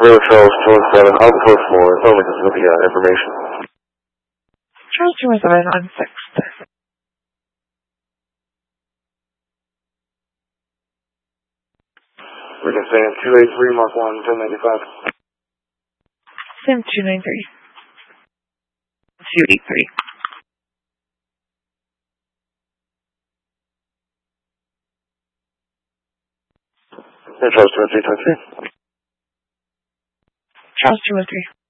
Real Charles 217, I'll post more. It's only because of the information. Charles 217 on 6th. We can stay in 283, Mark 1, 1095. Sim 293. 283. Charles 213, 23. Charles 203.